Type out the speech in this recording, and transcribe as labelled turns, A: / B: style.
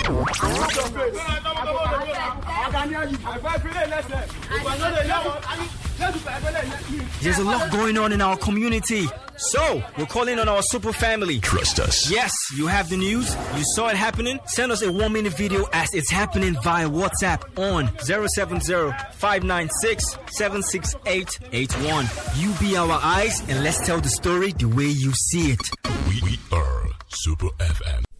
A: There's a lot going on in our community, so we're calling on our super family.
B: Trust us.
A: Yes, you have the news. You saw it happening. Send us a 1-minute video as it's happening via WhatsApp on 070-596-76881. You be our eyes and let's tell the story the way you see it.
B: We are Super FM.